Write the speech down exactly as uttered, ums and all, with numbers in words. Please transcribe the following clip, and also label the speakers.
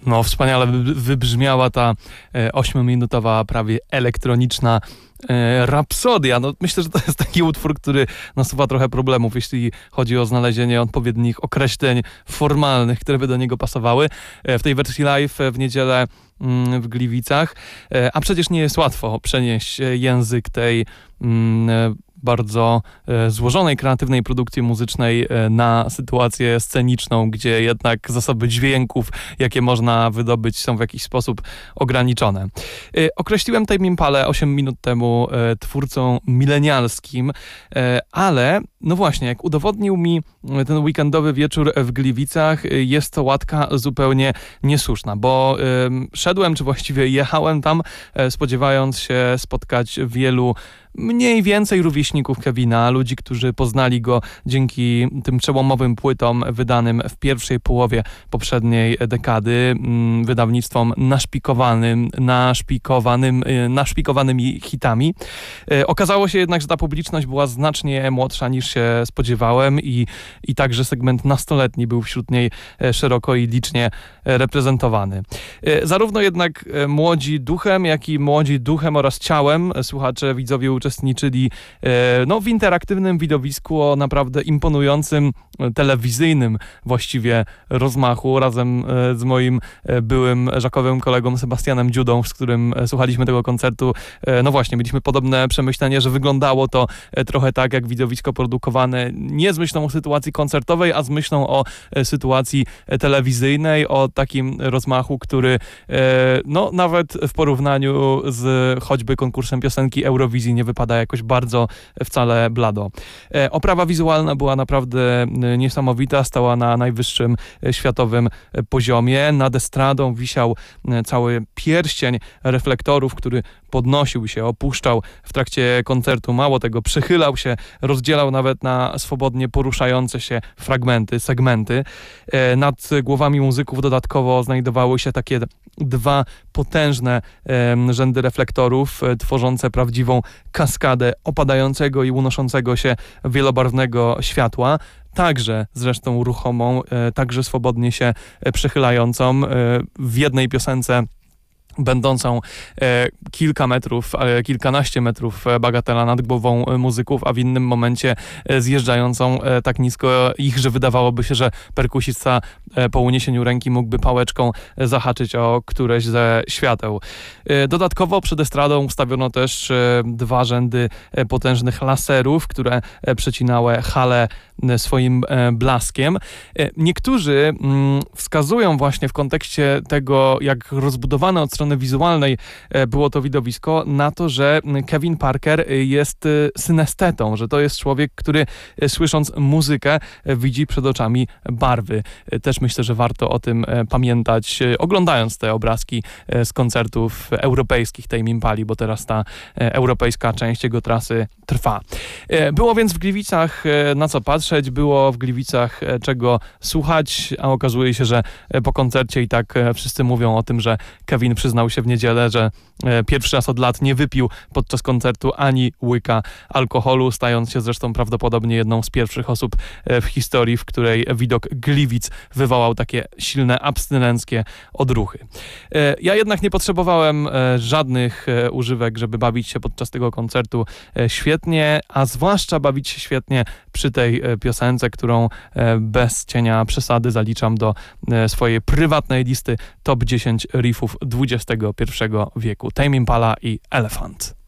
Speaker 1: No, wspaniale wybrzmiała ta ośmiominutowa, prawie elektroniczna e, rapsodia. No, myślę, że to jest taki utwór, który nasuwa trochę problemów, jeśli chodzi o znalezienie odpowiednich określeń formalnych, które by do niego pasowały. E, w tej wersji live w niedzielę mm, w Gliwicach. E, a przecież nie jest łatwo przenieść język tej mm, bardzo e, złożonej, kreatywnej produkcji muzycznej e, na sytuację sceniczną, gdzie jednak zasoby dźwięków, jakie można wydobyć, są w jakiś sposób ograniczone. E, określiłem Tame Impalę osiem minut temu e, twórcą milenialskim, e, ale no właśnie, jak udowodnił mi ten weekendowy wieczór w Gliwicach, e, jest to łatka zupełnie niesłuszna, bo e, szedłem, czy właściwie jechałem tam, e, spodziewając się spotkać wielu mniej więcej rówieśników Kevina, ludzi, którzy poznali go dzięki tym przełomowym płytom wydanym w pierwszej połowie poprzedniej dekady, wydawnictwom naszpikowanym, naszpikowanym, naszpikowanymi hitami. Okazało się jednak, że ta publiczność była znacznie młodsza niż się spodziewałem i, i także segment nastoletni był wśród niej szeroko i licznie reprezentowany. Zarówno jednak młodzi duchem, jak i młodzi duchem oraz ciałem słuchacze, widzowie uczestniczyli no, w interaktywnym widowisku o naprawdę imponującym telewizyjnym właściwie rozmachu razem z moim byłym żakowym kolegą Sebastianem Dziudą, z którym słuchaliśmy tego koncertu. No właśnie, mieliśmy podobne przemyślenie, że wyglądało to trochę tak jak widowisko produkowane nie z myślą o sytuacji koncertowej, a z myślą o sytuacji telewizyjnej, o takim rozmachu, który no nawet w porównaniu z choćby konkursem piosenki Eurowizji nie wypada jakoś bardzo wcale blado. Oprawa wizualna była naprawdę niesamowita, stała na najwyższym światowym poziomie. Nad estradą wisiał cały pierścień reflektorów, który podnosił się, opuszczał w trakcie koncertu. Mało tego, przechylał się, rozdzielał nawet na swobodnie poruszające się fragmenty, segmenty. Nad głowami muzyków dodatkowo znajdowały się takie dwa potężne e, rzędy reflektorów, e, tworzące prawdziwą kaskadę opadającego i unoszącego się wielobarwnego światła. Także zresztą ruchomą, e, także swobodnie się e, przechylającą. E, w jednej piosence będącą e, kilka metrów, e, kilkanaście metrów bagatela nad głową muzyków, a w innym momencie e, zjeżdżającą e, tak nisko ich, że wydawałoby się, że perkusista e, po uniesieniu ręki mógłby pałeczką e, zahaczyć o któreś ze świateł. E, dodatkowo przed estradą ustawiono też e, dwa rzędy e, potężnych laserów, które e, przecinały halę e, swoim e, blaskiem. E, niektórzy mm, wskazują właśnie w kontekście tego, jak rozbudowane od strony wizualnej było to widowisko, na to, że Kevin Parker jest synestetą, że to jest człowiek, który słysząc muzykę widzi przed oczami barwy. Też myślę, że warto o tym pamiętać, oglądając te obrazki z koncertów europejskich Tame Impali, bo teraz ta europejska część jego trasy trwa. Było więc w Gliwicach na co patrzeć, było w Gliwicach czego słuchać, a okazuje się, że po koncercie i tak wszyscy mówią o tym, że Kevin przyznał się w niedzielę, że pierwszy raz od lat nie wypił podczas koncertu ani łyka alkoholu, stając się zresztą prawdopodobnie jedną z pierwszych osób w historii, w której widok Gliwic wywołał takie silne abstynenckie odruchy. Ja jednak nie potrzebowałem żadnych używek, żeby bawić się podczas tego koncertu świetnie, a zwłaszcza bawić się świetnie przy tej piosence, którą bez cienia przesady zaliczam do swojej prywatnej listy top dziesięć riffów dwudziestego pierwszego wieku. Tame Impala i Elephant.